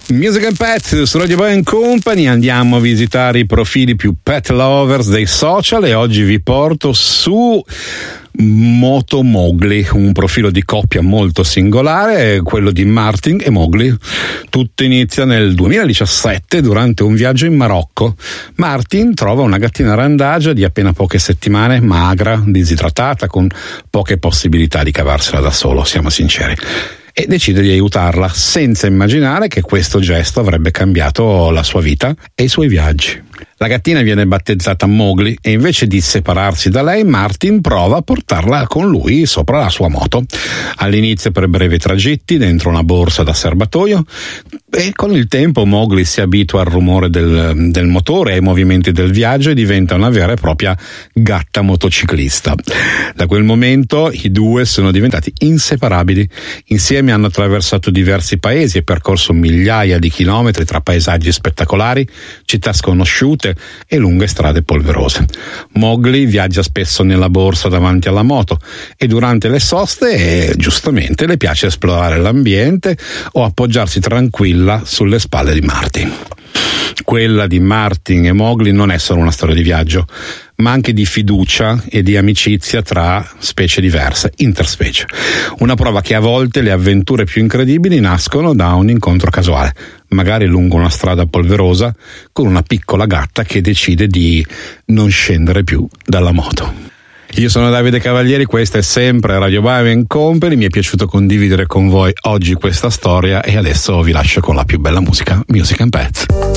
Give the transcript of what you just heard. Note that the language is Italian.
Music and Pet su Radio Boy & Company. Andiamo a visitare i profili più pet lovers dei social e oggi vi porto su Moto Mowgli, un profilo di coppia molto singolare, quello di Martin e Mowgli. Tutto inizia nel 2017 durante un viaggio in Marocco. Martin trova una gattina randagia di appena poche settimane, magra, disidratata, con poche possibilità di cavarsela da solo, siamo sinceri, e decide di aiutarla senza immaginare che questo gesto avrebbe cambiato la sua vita e i suoi viaggi. La gattina viene battezzata Mowgli e invece di separarsi da lei, Martin prova a portarla con lui sopra la sua moto. All'inizio per brevi tragitti dentro una borsa da serbatoio, e con il tempo Mowgli si abitua al rumore del motore e ai movimenti del viaggio e diventa una vera e propria gatta motociclista. Da quel momento i due sono diventati inseparabili. Insieme hanno attraversato diversi paesi e percorso migliaia di chilometri tra paesaggi spettacolari, città sconosciute e lunghe strade polverose. Mowgli viaggia spesso nella borsa davanti alla moto e durante le soste giustamente le piace esplorare l'ambiente o appoggiarsi tranquilla sulle spalle di Martin. Quella di Martin e Mowgli non è solo una storia di viaggio, ma anche di fiducia e di amicizia tra specie diverse, interspecie. Una prova che a volte le avventure più incredibili nascono da un incontro casuale, magari lungo una strada polverosa con una piccola gatta che decide di non scendere più dalla moto. Io sono Davide Cavalieri, questa è sempre Radio Boy & Company. Mi è piaciuto condividere con voi oggi questa storia e adesso vi lascio con la più bella musica, Music and Pets.